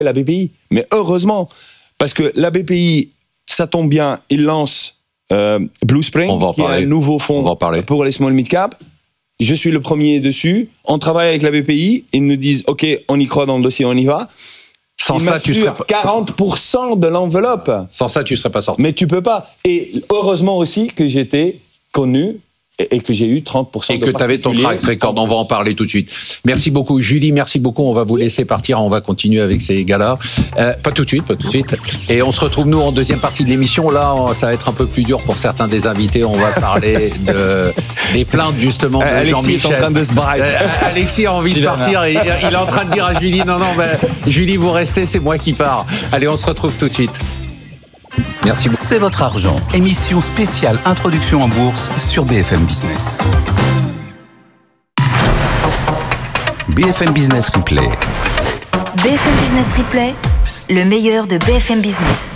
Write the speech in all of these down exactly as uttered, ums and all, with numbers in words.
la B P I. Mais heureusement, parce que la B P I, ça tombe bien, il lance euh, Blue Spring, qui parler. est un nouveau fonds pour les small mid-cap. Je suis le premier dessus. On travaille avec la B P I. Ils nous disent, OK, on y croit dans le dossier, on y va. Sans il ça, tu serais pas... quarante pour cent de l'enveloppe. Sans ça, tu ne serais pas sorti. Mais tu peux pas. Et heureusement aussi que j'étais connu et que j'ai eu trente pour cent et de que tu avais ton track record, on va en parler tout de suite. Merci beaucoup Julie, merci beaucoup, on va vous laisser partir, on va continuer avec ces gars-là. Euh, pas tout de suite, pas tout de suite. Et on se retrouve nous en deuxième partie de l'émission. Là, on, ça va être un peu plus dur pour certains des invités, on va parler de, des plaintes justement de Alexis Jean-Michel. Est en train de se barrer. Euh, Alexis a envie de partir, et, il est en train de dire à Julie, non, non, ben, Julie, vous restez, c'est moi qui pars. Allez, on se retrouve tout de suite. Merci beaucoup. C'est votre argent. Émission spéciale Introduction en bourse sur B F M Business. B F M Business Replay. B F M Business Replay, le meilleur de B F M Business.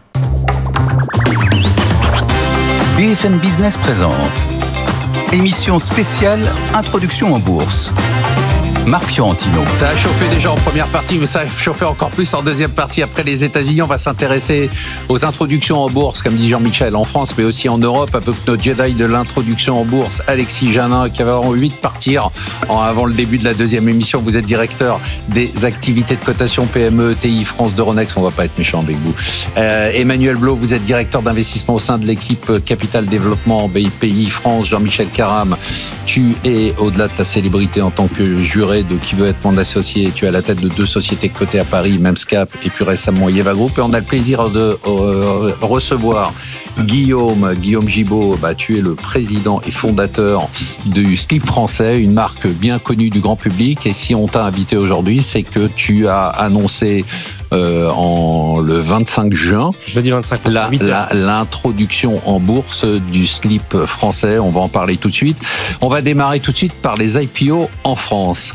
B F M Business présente émission spéciale Introduction en bourse. Marc Fiorentino. Ça a chauffé déjà en première partie, mais ça a chauffé encore plus en deuxième partie. Après les États-Unis, on va s'intéresser aux introductions en bourse, comme dit Jean-Michel, en France, mais aussi en Europe, avec notre Jedi de l'introduction en bourse, Alexis Janin, qui avait envie de partir avant le début de la deuxième émission. Vous êtes directeur des activités de cotation P M E, T I, France d'Euronext. On va pas être méchant avec vous. Euh, Emmanuel Blot, vous êtes directeur d'investissement au sein de l'équipe Capital Développement B P I France. Jean-Michel Caram, tu es, au-delà de ta célébrité en tant que juré de Qui veut être mon associé, tu es à la tête de deux sociétés cotées à Paris, Memscap et puis récemment Yeva Group, et on a le plaisir de euh, recevoir Guillaume, Guillaume Gibaud. Bah, tu es le président et fondateur du Slip français, une marque bien connue du grand public, et si on t'a invité aujourd'hui, c'est que tu as annoncé Euh, en le vingt-cinq juin, jeudi vingt-cinq, la, la, l'introduction en bourse du slip français. On va en parler tout de suite. On va démarrer tout de suite par les I P O en France.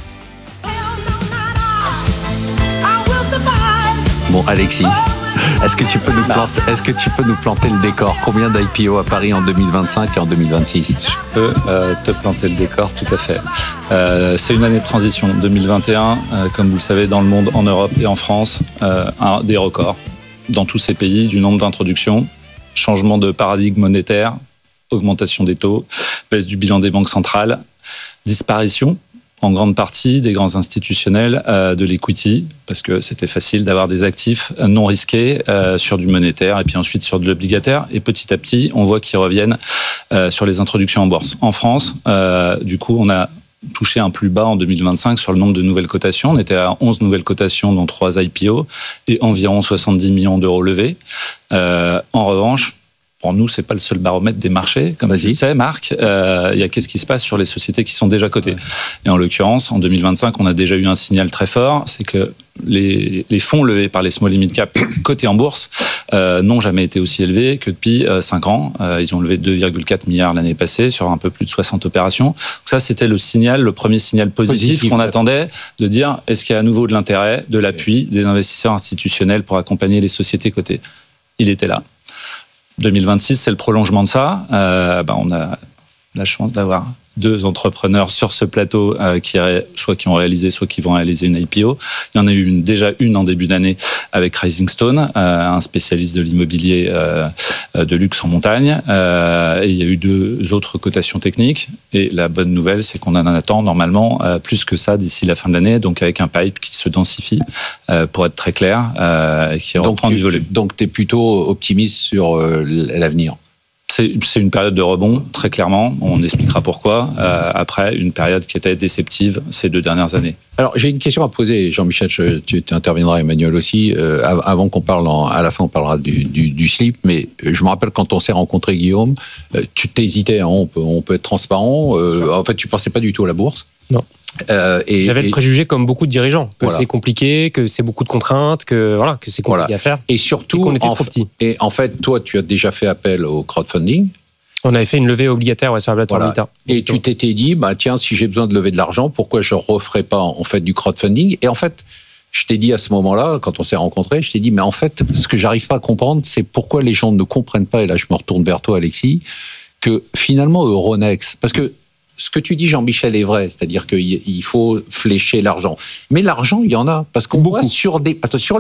Bon, Alexis, est-ce que tu peux nous planter, est-ce que tu peux nous planter le décor? Combien d'I P O à Paris en deux mille vingt-cinq et en deux mille vingt-six? Je peux euh, te planter le décor, tout à fait. Euh, c'est une année de transition. deux mille vingt et un, euh, comme vous le savez, dans le monde, en Europe et en France, euh, un, des records dans tous ces pays du nombre d'introductions, changement de paradigme monétaire, augmentation des taux, baisse du bilan des banques centrales, disparition en grande partie des grands institutionnels euh, de l'equity, parce que c'était facile d'avoir des actifs non risqués euh, sur du monétaire et puis ensuite sur de l'obligataire. Et petit à petit, on voit qu'ils reviennent euh, sur les introductions en bourse. En France, euh, du coup, on a touché un plus bas en deux mille vingt-cinq sur le nombre de nouvelles cotations. On était à onze nouvelles cotations dans trois I P O et environ soixante-dix millions d'euros levés. Euh, en revanche, pour nous, c'est pas le seul baromètre des marchés, comme tu le sais, Marc. Euh, il y a qu'est-ce qui se passe sur les sociétés qui sont déjà cotées. Ouais. Et en l'occurrence, en deux mille vingt-cinq, on a déjà eu un signal très fort, c'est que les, les fonds levés par les small et mid cap cotés en bourse euh, n'ont jamais été aussi élevés que depuis euh, cinq ans. Euh, ils ont levé deux virgule quatre milliards l'année passée sur un peu plus de soixante opérations. Donc ça, c'était le signal, le premier signal positif, positif qu'on ouais. attendait, de dire est-ce qu'il y a à nouveau de l'intérêt, de l'appui des investisseurs institutionnels pour accompagner les sociétés cotées. Il était là. deux mille vingt-six, c'est le prolongement de ça. Euh, ben on a la chance d'avoir deux entrepreneurs sur ce plateau euh, qui soit qui ont réalisé, soit qui vont réaliser une I P O. Il y en a eu une, déjà une en début d'année avec Rising Stone, euh, un spécialiste de l'immobilier euh, de luxe en montagne. Euh, et il y a eu deux autres cotations techniques. Et la bonne nouvelle, c'est qu'on en attend normalement euh, plus que ça d'ici la fin de l'année, donc avec un pipe qui se densifie, euh, pour être très clair, euh, et qui reprend du volume. Donc tu es plutôt optimiste sur euh, l'avenir? C'est, c'est une période de rebond, très clairement. On expliquera pourquoi. Euh, après, une période qui était déceptive ces deux dernières années. Alors, j'ai une question à poser, Jean-Michel. Je, tu, tu interviendras, Emmanuel aussi. Euh, avant qu'on parle, en, à la fin, on parlera du, du, du slip. Mais je me rappelle quand on s'est rencontré, Guillaume, euh, tu t'hésitais. Hein, on peut, on peut être transparent. Euh, en fait, tu pensais pas du tout à la bourse. Non. Euh, et, J'avais et, le préjugé, comme beaucoup de dirigeants, que voilà. c'est compliqué, que c'est beaucoup de contraintes, que voilà, que c'est compliqué voilà. à faire. Et surtout, et qu'on était en, trop petits. Et en fait, toi, tu as déjà fait appel au crowdfunding. On avait fait une levée obligataire ouais, sur la plateforme voilà. Vita. Et tu t'étais dit, bah tiens, si j'ai besoin de lever de l'argent, pourquoi je ne referais pas en fait du crowdfunding? Et en fait, je t'ai dit à ce moment-là, quand on s'est rencontrés, je t'ai dit, mais en fait, ce que j'arrive pas à comprendre, c'est pourquoi les gens ne comprennent pas. Et là, je me retourne vers toi, Alexis, que finalement Euronext, parce que ce que tu dis, Jean-Michel, est vrai, c'est-à-dire qu'il faut flécher l'argent. Mais l'argent, il y en a, parce qu'on voit sur des, attends, sur